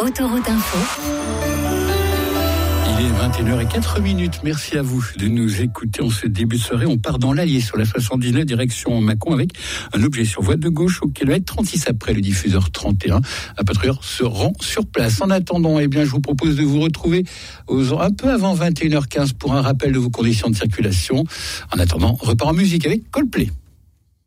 Autoroute Info. Il est 21h04. Merci à vous de nous écouter en ce début de soirée. On part dans l'Allier sur la 79 direction Mâcon avec un objet sur voie de gauche au kilomètre 36 après le diffuseur 31. Un patrouilleur se rend sur place. En attendant, je vous propose de vous retrouver un peu avant 21h15 pour un rappel de vos conditions de circulation. En attendant, repart en musique avec Coldplay.